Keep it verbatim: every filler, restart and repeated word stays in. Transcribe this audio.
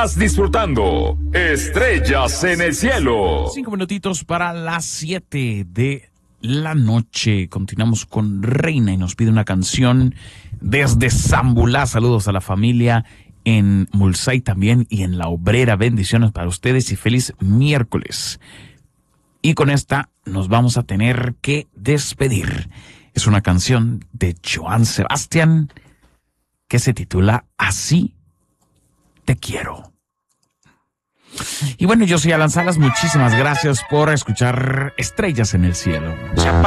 Estás disfrutando Estrellas en el Cielo. Cinco minutitos para las siete de la noche. Continuamos con Reina y nos pide una canción desde Zambulá. Saludos a la familia en Mulsay también y en La Obrera. Bendiciones para ustedes y feliz miércoles. Y con esta nos vamos a tener que despedir. Es una canción de Joan Sebastián que se titula Así te quiero. Y bueno, yo soy Alan Salas. Muchísimas gracias por escuchar Estrellas en el Cielo.